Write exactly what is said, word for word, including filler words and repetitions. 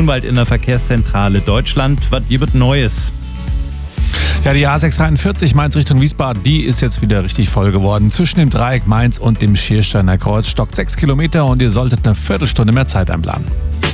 Grünwald in der Verkehrszentrale Deutschland. Was gibt Neues? Ja, die A sechs dreiundvierzig Mainz Richtung Wiesbaden, die ist jetzt wieder richtig voll geworden. Zwischen dem Dreieck Mainz und dem Schiersteiner Kreuz stockt sechs Kilometer und ihr solltet eine Viertelstunde mehr Zeit einplanen.